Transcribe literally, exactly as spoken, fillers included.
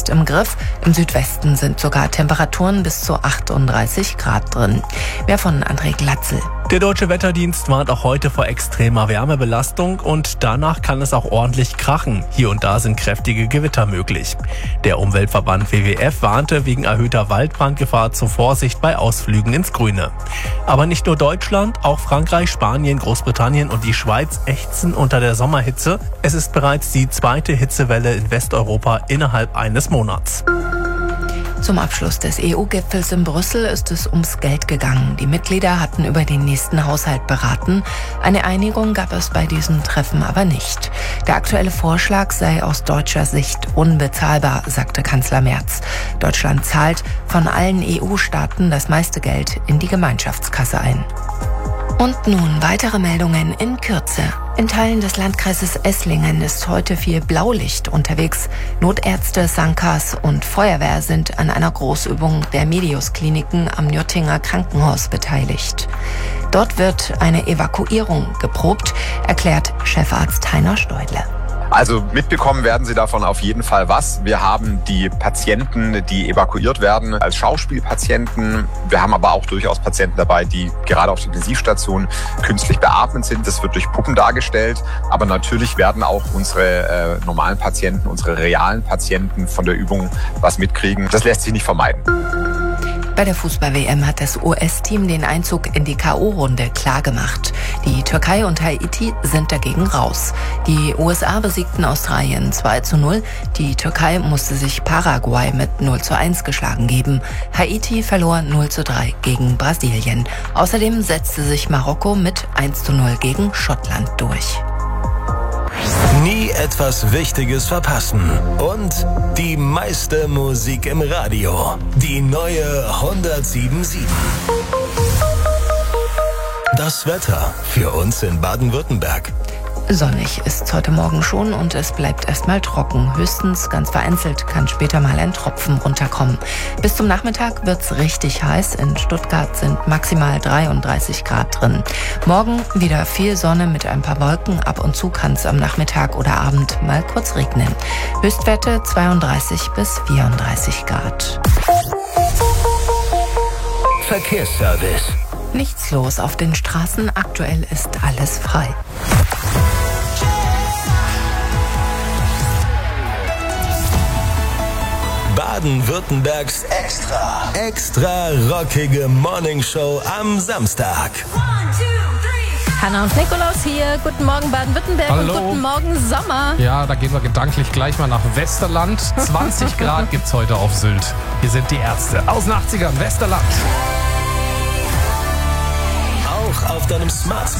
ist im Griff. Im Südwesten sind sogar Temperaturen bis zu achtunddreißig Grad drin. Mehr von André Glatzel. Der Deutsche Wetterdienst warnt auch heute vor extremer Wärmebelastung und danach kann es auch ordentlich krachen. Hier und da sind kräftige Gewitter möglich. Der Umweltverband W W F warnte wegen erhöhter Waldbrandgefahr zur Vorsicht bei Ausflügen ins Grüne. Aber nicht nur Deutschland, auch Frankreich, Spanien, Großbritannien und die Schweiz ächzen unter der Sommerhitze. Es ist bereits die zweite Hitzewelle in Westeuropa innerhalb eines Monats. Zum Abschluss des E U-Gipfels in Brüssel ist es ums Geld gegangen. Die Mitglieder hatten über den nächsten Haushalt beraten. Eine Einigung gab es bei diesem Treffen aber nicht. Der aktuelle Vorschlag sei aus deutscher Sicht unbezahlbar, sagte Kanzler Merz. Deutschland zahlt von allen E U-Staaten das meiste Geld in die Gemeinschaftskasse ein. Und nun weitere Meldungen in Kürze. In Teilen des Landkreises Esslingen ist heute viel Blaulicht unterwegs. Notärzte, Sankas und Feuerwehr sind an einer Großübung der Medius-Kliniken am Nürtinger Krankenhaus beteiligt. Dort wird eine Evakuierung geprobt, erklärt Chefarzt Heiner Steudle. Also mitbekommen werden Sie davon auf jeden Fall was. Wir haben die Patienten, die evakuiert werden, als Schauspielpatienten. Wir haben aber auch durchaus Patienten dabei, die gerade auf der Intensivstation künstlich beatmet sind. Das wird durch Puppen dargestellt. Aber natürlich werden auch unsere äh, normalen Patienten, unsere realen Patienten von der Übung was mitkriegen. Das lässt sich nicht vermeiden. Bei der Fußball-W M hat das U S-Team den Einzug in die K O-Runde klargemacht. Die Türkei und Haiti sind dagegen raus. Die U S A besiegten Australien zwei zu null. Die Türkei musste sich Paraguay mit null zu eins geschlagen geben. Haiti verlor null zu drei gegen Brasilien. Außerdem setzte sich Marokko mit eins zu null gegen Schottland durch. Nie etwas Wichtiges verpassen. Und die meiste Musik im Radio. Die neue hundertsieben Komma sieben. Das Wetter für uns in Baden-Württemberg. Sonnig ist heute Morgen schon und es bleibt erstmal trocken. Höchstens ganz vereinzelt kann später mal ein Tropfen runterkommen. Bis zum Nachmittag wird's richtig heiß. In Stuttgart sind maximal dreiunddreißig Grad drin. Morgen wieder viel Sonne mit ein paar Wolken. Ab und zu kann es am Nachmittag oder Abend mal kurz regnen. Höchstwerte zweiunddreißig bis vierunddreißig Grad. Verkehrsservice. Nichts los auf den Straßen. Aktuell ist alles frei. Baden-Württembergs extra, extra rockige Morningshow am Samstag. Hanna und Nikolaus hier. Guten Morgen Baden-Württemberg. Hallo. Und guten Morgen Sommer. Ja, da gehen wir gedanklich gleich mal nach Westerland. zwanzig Grad gibt's heute auf Sylt. Hier sind die Ärzte aus den achtzigern, Westerland. Auch auf deinem Smart